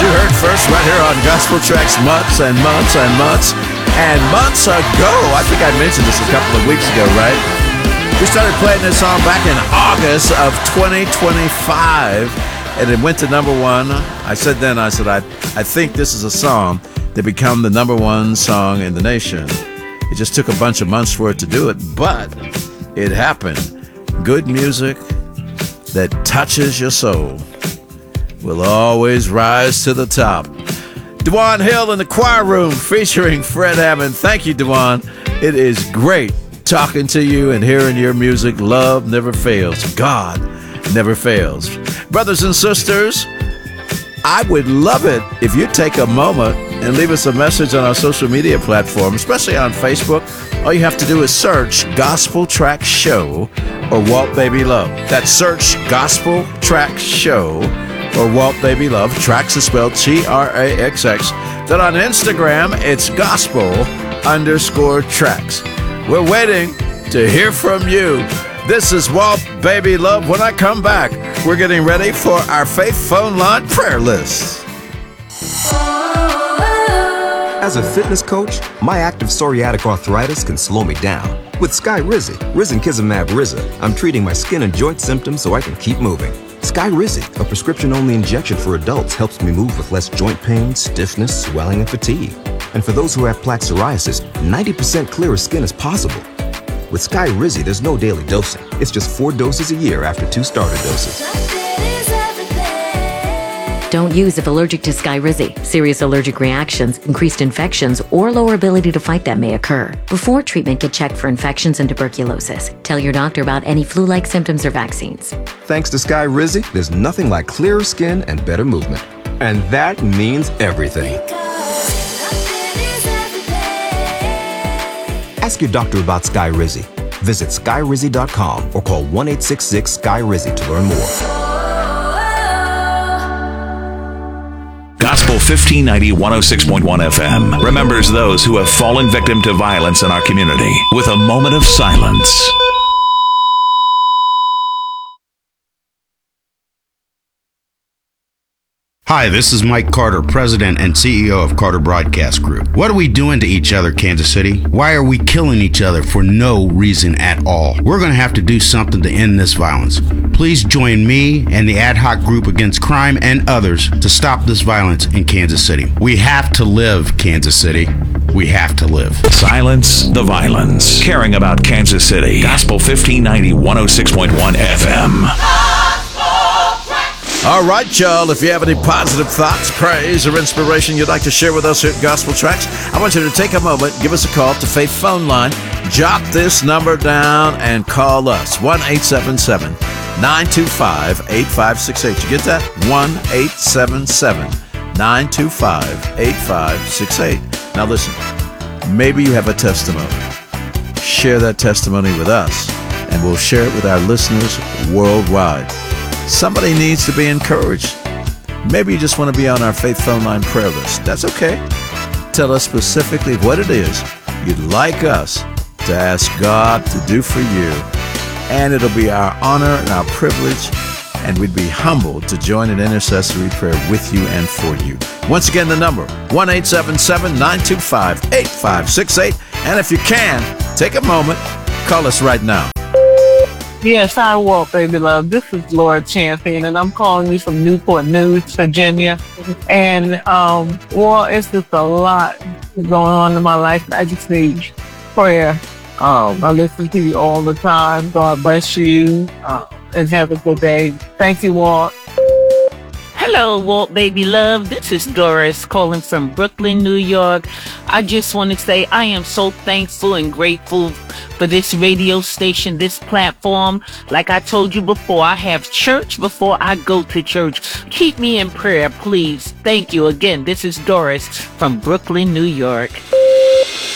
you heard first right here on Gospel Tracks months and months and months and months ago. I think I mentioned this a couple of weeks ago, right? We started playing this song back in August of 2025, and it went to number one. I said, I think this is a song that become the number one song in the nation. It just took a bunch of months for it to do it, but it happened. Good music that touches your soul will always rise to the top. Dewan Hill in the choir room featuring Fred Hammond. Thank you, Dewan. It is great talking to you and hearing your music. Love never fails. God never fails. Brothers and sisters, I would love it if you take a moment and leave us a message on our social media platform, especially on Facebook. All you have to do is search Gospel Track Show or Walt Baby Love. That's search Gospel Track Show or Walt Baby Love. Tracks is spelled Traxx. Then on Instagram, it's gospel_tracks. We're waiting to hear from you. This is Walt Baby Love. When I come back, we're getting ready for our Faith Phone Line prayer list. As a fitness coach, my active psoriatic arthritis can slow me down. With Skyrizi, risankizumab Riza, I'm treating my skin and joint symptoms so I can keep moving. Skyrizi, a prescription-only injection for adults, helps me move with less joint pain, stiffness, swelling, and fatigue. And for those who have plaque psoriasis, 90% clearer skin is possible. With Skyrizi, there's no daily dosing. It's just 4 doses a year after 2 starter doses. Don't use if allergic to Skyrizi. Serious allergic reactions, increased infections, or lower ability to fight them may occur. Before treatment, get checked for infections and tuberculosis. Tell your doctor about any flu-like symptoms or vaccines. Thanks to Skyrizi, there's nothing like clearer skin and better movement. And that means everything. Ask your doctor about Skyrizi. Visit Skyrizi.com or call 1-866-SKY-RIZI to learn more. Gospel 1590 106.1 FM remembers those who have fallen victim to violence in our community with a moment of silence. Hi, this is Mike Carter, President and CEO of Carter Broadcast Group. What are we doing to each other, Kansas City? Why are we killing each other for no reason at all? We're going to have to do something to end this violence. Please join me and the ad hoc group against crime and others to stop this violence in Kansas City. We have to live, Kansas City. We have to live. Silence the violence. Caring about Kansas City. Gospel 1590 106.1 FM. All right, y'all, if you have any positive thoughts, praise, or inspiration you'd like to share with us here at Gospel Tracks, I want you to take a moment, give us a call to Faith Phone Line, jot this number down, and call us, 1-877-925-8568. You get that? 1-877-925-8568. Now listen, maybe you have a testimony. Share that testimony with us, and we'll share it with our listeners worldwide. Somebody needs to be encouraged. Maybe you just want to be on our Faith Phone Line prayer list. That's okay. Tell us specifically what it is you'd like us to ask God to do for you. And it'll be our honor and our privilege, and we'd be humbled to join in intercessory prayer with you and for you. Once again, the number, 1-877-925-8568. And if you can, take a moment, call us right now. Yes, I Walt Baby Love. This is Laura Champion, and I'm calling you from Newport News, Virginia. And, well, it's just a lot going on in my life. I just need prayer. I listen to you all the time. God bless you, and have a good day. Thank you, Walt. Hello, Walt Baby Love. This is Doris calling from Brooklyn, New York. I just want to say I am so thankful and grateful for this radio station, this platform. Like I told you before, I have church before I go to church. Keep me in prayer, please. Thank you again. This is Doris from Brooklyn, New York.